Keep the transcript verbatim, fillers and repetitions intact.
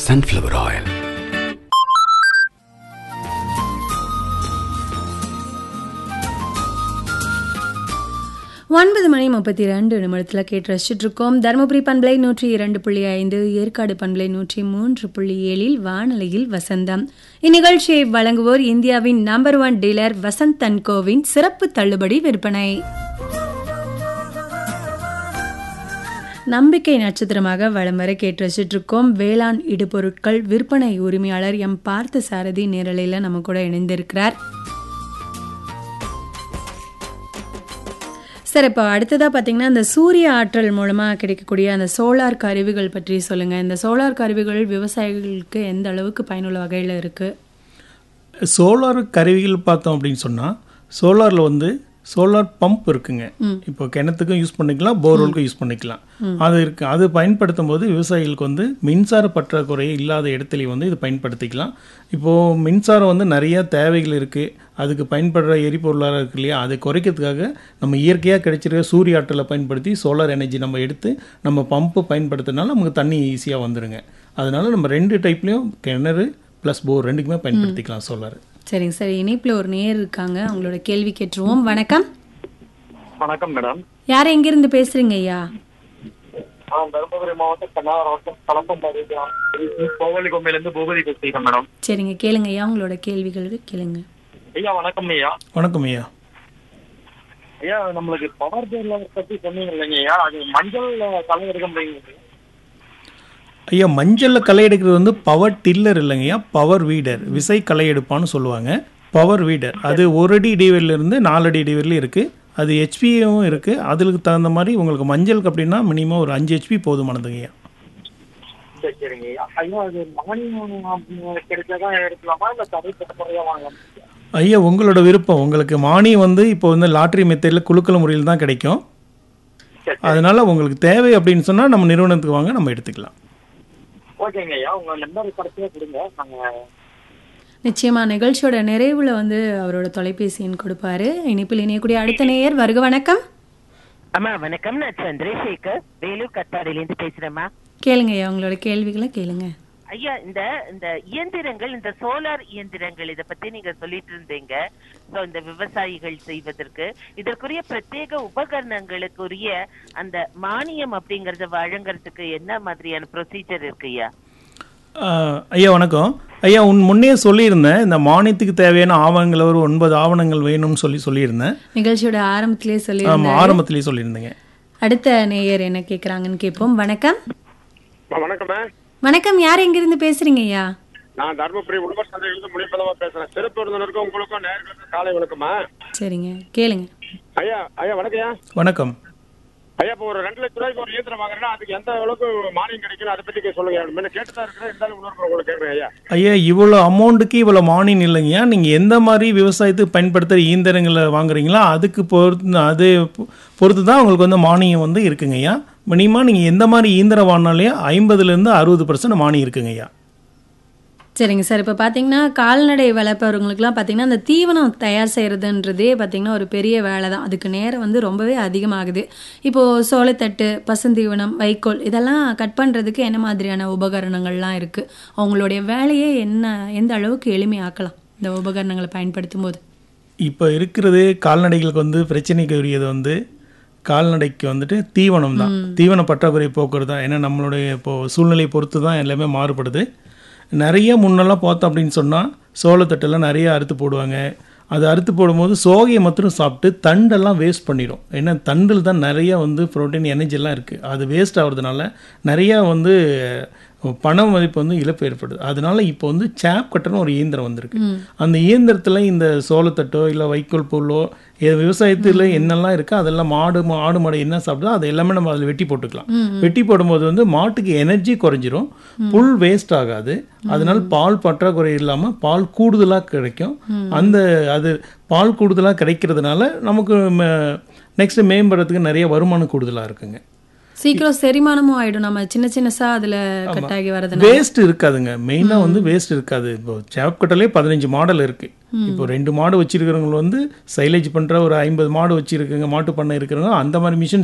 sunflower oil. ஒன்பது மணி முப்பத்தி ரெண்டு நிமிடத்தில் கேட்டு ரசிச்சுட்டு இருக்கோம். தருமபுரி பண்பலை நூற்றி இரண்டு புள்ளி ஐந்து, ஏற்காடு பண்பலை நூற்றி மூன்று புள்ளி ஏழில் வானொலியில் வசந்தம். இந்நிகழ்ச்சியை வழங்குவோர் இந்தியாவின் number one dealer Vasanth and CoWIN சிறப்பு தள்ளுபடி விற்பனை. நம்பிக்கை நட்சத்திரமாக வலம் வர கேட்டு ரசிச்சுட்டு இருக்கோம். வேளாண் இடுபொருட்கள் விற்பனை உரிமையாளர் எம் பார்த்த சாரதி நேரலையில் நம்ம கூட இணைந்திருக்கிறார். சார், இப்போ அடுத்ததாக பார்த்தீங்கன்னா இந்த சூரிய ஆற்றல் மூலமாக கிடைக்கக்கூடிய அந்த சோலார் கருவிகள் பற்றி சொல்லுங்கள். இந்த சோலார் கருவிகள் விவசாயிகளுக்கு எந்த அளவுக்கு பயனுள்ள வகையில் இருக்குது? சோலார் கருவிகள் பார்த்தோம் அப்படின்னு சொன்னால், சோலாரில் வந்து சோலார் பம்ப் இருக்குங்க. இப்போ கிணத்துக்கும் யூஸ் பண்ணிக்கலாம், போர்வெலுக்கும் யூஸ் பண்ணிக்கலாம். அது இருக்குது. அது பயன்படுத்தும் போது விவசாயிகளுக்கு வந்து மின்சார பற்றாக்குறை இல்லாத இடத்துல வந்து இது பயன்படுத்திக்கலாம். இப்போது மின்சாரம் வந்து நிறையா தேவைகள் இருக்குது. அதுக்கு பயன்படுற எரிபொருளாக இருக்கு இல்லையா, அதை குறைக்கிறதுக்காக நம்ம இயற்கையாக கிடைச்சிருக்க சூரிய ஆற்றலை பயன்படுத்தி சோலார் எனர்ஜி நம்ம எடுத்து நம்ம பம்பு பயன்படுத்தினால நமக்கு தண்ணி ஈஸியாக வந்துடுங்க. அதனால நம்ம ரெண்டு டைப்லேயும் கிணறு ப்ளஸ் போர் ரெண்டுக்குமே பயன்படுத்திக்கலாம் சோலார். சரிங்க சார், இணைப்பில் ஒரு நேர் இருக்காங்க, அவங்களோட கேள்வி கேட்டுருவோம். வணக்கம். வணக்கம் மேடம். யார் எங்கிருந்து பேசுறீங்க ஐயா? தருமபுரி மாவட்டம் கண்ணாவரம் கலப்பம்பாடி கோவலிகொம்பையிலிருந்து பூபதி பேசுகிறேன் மேடம். சரிங்க, கேளுங்க ஐயா, உங்களோட கேள்விகள் கேளுங்க. ஐயா வணக்கம் ஐயா. வணக்கம் ஐயா. ஐயா, நம்மளுக்கு பவர் டீலர் பற்றி சொன்னீங்க இல்லைங்க ஐயா, அது மஞ்சள் களை எடுக்க முடியுங்க ஐயா? மஞ்சளில் களை எடுக்கிறது வந்து பவர் டில்லர் இல்லைங்கய்யா, பவர் வீடர், விசை களை எடுப்பான்னு சொல்லுவாங்க. பவர் வீடர் அது ஒரு அடி இடைவெளியிலிருந்து நாலு அடி இடைவெளியில் இருக்குது. அது ஹெச்பியும் இருக்குது. அதுக்கு தகுந்த மாதிரி உங்களுக்கு மஞ்சளுக்கு அப்படின்னா மினிமம் ஒரு அஞ்சு ஹெச்பி போதுமானதுங்கய்யா. சரி சரிங்க ஐயா. ஐயா, அது மானியம் கிடைச்சாதான் எடுக்கலாமா இல்லை தடைப்பட்ட முறையாக வாங்கலாம்? ஐயா, உங்களோட விருப்பம். உங்களுக்கு மானியம் வந்து இப்போ வந்து லாட்ரி மெத்தடில் குலுக்கல் முறையில் தான் கிடைக்கும். அதனால உங்களுக்கு தேவை அப்படின்னு சொன்னால் நம்ம நிறுவனத்துக்கு வாங்க, நம்ம எடுத்துக்கலாம். ஓகேங்க ஐயா, உங்கள் நம்பர் கடைசியாக கொடுங்க. நாங்கள் நிச்சயமா நிகழ்ச்சியோட நிறைவுல வந்து அவரோட தொலைபேசி எண் கொடுப்பாரு. இணைப்பில் இணையக்கூடிய அடுத்த நேயர் வருக. வணக்கம். அம்மா வணக்கம், நான் சந்திரசேகர் வேலூர் கத்தாடிலேருந்து பேசுறேம்மா. கேளுங்க ஐயா, உங்களோட கேள்விகளை கேளுங்க. ஐயா, இந்த இந்த இயந்திரங்கள், இந்த சோலார் இயந்திரங்கள் இதை பத்தி நீங்க சொல்லிட்டு இருந்தீங்க. ஸோ இந்த விவசாயிகள் செய்வதற்கு இதற்குரிய பிரத்யேக உபகரணங்களுக்குரிய அந்த மானியம் அப்படிங்கறத வழங்குறதுக்கு என்ன மாதிரியான ப்ரொசீஜர் இருக்கு ஐயா? ஐயா வணக்கம். ஐயா, உன் முன்னே சொல்லியிருந்தேன் இந்த மானியத்துக்கு தேவையான ஆவணங்கள் ஒரு ஒன்பது ஆவணங்கள் வேணும்னு சொல்லி சொல்லியிருந்தேன். நிகழ்ச்சியோட ஆரம்பத்திலே சொல்லி ஆரம்பத்திலேயே சொல்லியிருந்தேங்க. அடுத்த நேயர் என்ன கேட்குறாங்கன்னு கேட்போம். வணக்கம். வணக்கம். வணக்கம், யார் எங்கிருந்து பேசுறீங்க ஐயா? நான் தர்மபுரி உழவர் சந்தையிலிருந்து முடிப்பதமா பேசுறேன். சிறப்பு விருந்தினருக்கும் உங்களுக்கும் நேர்களுக்கும் காலை வணக்கமா. சரிங்க, கேளுங்க ஐயா. ஐயா வணக்கம் ஐயா. வணக்கம் ஐயா. இப்போ ஒரு ரெண்டு லட்ச ரூபாய்க்கு ஒரு இயந்திரம் வாங்குறேன்னா அதுக்கு எந்த அளவுக்கு மானியம் கிடைக்கும் அதை பத்தி சொல்லுங்க. முன்ன கேட்டுதான் இருக்கிறேன், இருந்தாலும் இன்னொரு உங்களுக்கு கேட்குறேன் ஐயா. ஐயா, இவ்வளோ அமௌண்ட்டுக்கு இவ்வளோ மானியம் இல்லைங்கய்யா. நீங்கள் எந்த மாதிரி விவசாயத்துக்கு பயன்படுத்துகிற இயந்திரங்களை வாங்குறீங்களோ அதுக்கு பொறுத்து அது பொறுத்து தான் உங்களுக்கு வந்து மானியம் வந்து இருக்குங்க ஐயா. மினிமம் நீங்கள் எந்த மாதிரி இயந்திரம் வாங்கினாலே ஐம்பதுலேருந்து அறுபது பர்சன்ட் மானியம் இருக்குங்க ஐயா. சரிங்க சார், இப்போ பார்த்தீங்கன்னா கால்நடை வளர்ப்பவர்களுக்குலாம் பார்த்தீங்கன்னா அந்த தீவனம் தயார் செய்கிறதுன்றதே பார்த்தீங்கன்னா ஒரு பெரிய வேலை தான். அதுக்கு நேரம் வந்து ரொம்பவே அதிகமாகுது. இப்போது சோளத்தட்டு, பசுந்தீவனம், வைக்கோல் இதெல்லாம் கட் பண்ணுறதுக்கு என்ன மாதிரியான உபகரணங்கள்லாம் இருக்குது? அவங்களுடைய வேலையே என்ன எந்த அளவுக்கு எளிமையாக்கலாம் இந்த உபகரணங்களை பயன்படுத்தும் போது? இப்போ இருக்கிறது கால்நடைகளுக்கு வந்து பிரச்சனைக்கு உரியது வந்து கால்நடைக்கு வந்துட்டு தீவனம் தான். தீவன பற்றாக்குறை போக்குறது தான். ஏன்னா நம்மளுடைய இப்போது சூழ்நிலையை பொறுத்து தான் எல்லாமே மாறுபடுது. நிறைய முன்னெல்லாம் பார்த்தோம் அப்படின்னு சொன்னால் சோளத்தட்டெல்லாம் நிறைய அறுத்து போடுவாங்க. அது அறுத்து போடும்போது சோகையை மாத்திரம் சாப்பிட்டு தண்டெல்லாம் வேஸ்ட் பண்ணிடும். ஏன்னா தண்டில் தான் நிறைய வந்து ப்ரோட்டீன் எனர்ஜிலாம் இருக்குது. அது வேஸ்ட் ஆகுறதுனால நிறையா வந்து பண மதிப்பு வந்து இழப்பு ஏற்படுது. அதனால இப்போ வந்து சேப் கட்டர்னு ஒரு இயந்திரம் வந்திருக்கு. அந்த இயந்திரத்தில் இந்த சோளத்தட்டோ இல்லை வைக்கோல் புல்லோ விவசாயத்தில் என்னெல்லாம் இருக்கோ அதெல்லாம் மாடு ஆடு மாடு என்ன சாப்பிடுதோ அதை எல்லாமே நம்ம அதில் வெட்டி போட்டுக்கலாம். வெட்டி போடும்போது வந்து மாட்டுக்கு எனர்ஜி குறைஞ்சிரும், புல் வேஸ்ட் ஆகாது. அதனால பால் பற்றாக்குறை இல்லாமல் பால் கூடுதலாக கிடைக்கும். அந்த அது பால் கூடுதலாக கிடைக்கிறதுனால நமக்கு நெக்ஸ்ட் மேம்படுறதுக்கு நிறைய வருமானம் கூடுதலாக இருக்குங்க. சீக்கிரம் செரிமானமும் ஆயிடும். நம்ம சின்ன சின்னசா அதுல கட்டாகி வரது வேஸ்ட் இருக்காதுங்க. மெயினா வந்து வேஸ்ட் இருக்காது. இப்போ சேப் கட்டலே பதினஞ்சு மாடல் இருக்கு. இப்போ ரெண்டு மாடு வச்சிருக்கிறவங்க வந்து சைலேஜ் பண்ற ஒரு ஐம்பது மாடு வச்சிருக்கங்க மாட்டு பண்ணை இருக்கிறவங்க அந்த மாதிரி மிஷின்